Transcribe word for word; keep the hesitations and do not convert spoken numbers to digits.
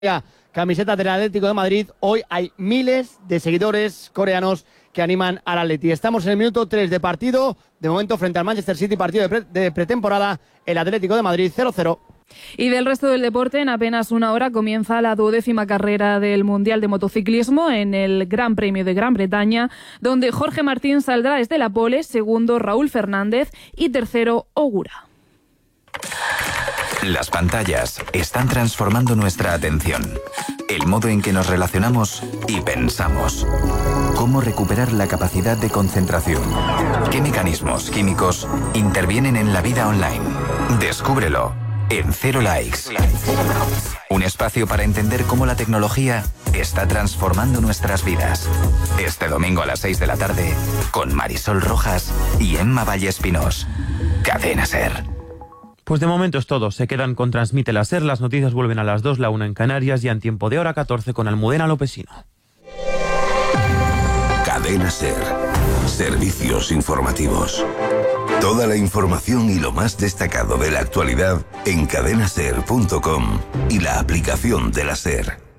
Camiseta del Atlético de Madrid. Hoy hay miles de seguidores coreanos que animan al Atleti. Estamos en el minuto tres de partido. De momento frente al Manchester City, partido de, pre de pretemporada. El Atlético de Madrid cero cero. Y del resto del deporte, en apenas una hora comienza la duodécima carrera del Mundial de Motociclismo en el Gran Premio de Gran Bretaña, donde Jorge Martín saldrá desde la pole, segundo Raúl Fernández y tercero Ogura. Las pantallas están transformando nuestra atención, el modo en que nos relacionamos y pensamos. ¿Cómo recuperar la capacidad de concentración? ¿Qué mecanismos químicos intervienen en la vida online? Descúbrelo en Cero Likes. Un espacio para entender cómo la tecnología está transformando nuestras vidas. Este domingo a las seis de la tarde, con Marisol Rojas y Emma Vallespinos. Cadena SER. Pues de momento es todo. Se quedan con Transmite la SER. Las noticias vuelven a las dos, la una en Canarias, y en tiempo de hora catorce con Almudena Lopesino. Cadena SER. Servicios informativos. Toda la información y lo más destacado de la actualidad en cadena ser punto com y la aplicación de la SER.